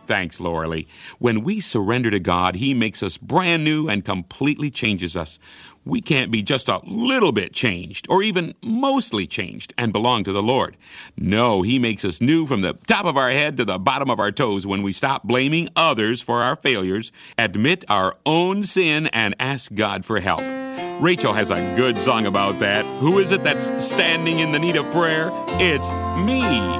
Thanks, Lauralee. When we surrender to God, He makes us brand new and completely changes us. We can't be just a little bit changed, or even mostly changed, and belong to the Lord. No, He makes us new from the top of our head to the bottom of our toes when we stop blaming others for our failures, admit our own sin, and ask God for help. Rachel has a good song about that. Who is it that's standing in the need of prayer? It's me.